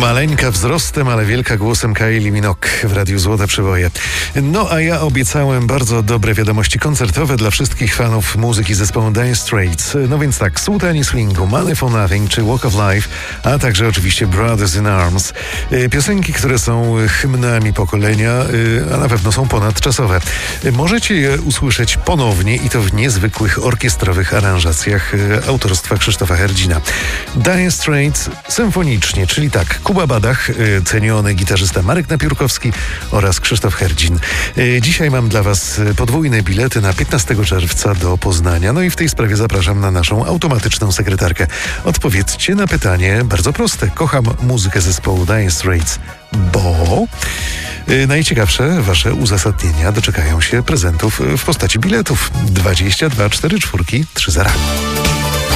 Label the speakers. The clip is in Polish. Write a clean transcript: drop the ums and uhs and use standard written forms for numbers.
Speaker 1: Maleńka wzrostem, ale wielka głosem Kylie Minogue w Radiu Złote Przeboje. No a ja obiecałem bardzo dobre wiadomości koncertowe dla wszystkich fanów muzyki zespołu Dire Straits. No więc tak, Sultani Swingu, Money for Nothing czy Walk of Life, a także oczywiście Brothers in Arms. Piosenki, które są hymnami pokolenia, a na pewno są ponadczasowe. Możecie je usłyszeć ponownie i to w niezwykłych orkiestrowych aranżacjach autorstwa Krzysztofa Herdzina. Dire Straits symfonicznie, czyli tak, Kuba Badach, ceniony gitarzysta Marek Napiórkowski oraz Krzysztof Herdzin. Dzisiaj mam dla Was podwójne bilety na 15 czerwca do Poznania. No i w tej sprawie zapraszam na naszą automatyczną sekretarkę. Odpowiedzcie na pytanie bardzo proste. Kocham muzykę zespołu Dire Straits, bo... Najciekawsze Wasze uzasadnienia doczekają się prezentów w postaci biletów 22 44 30.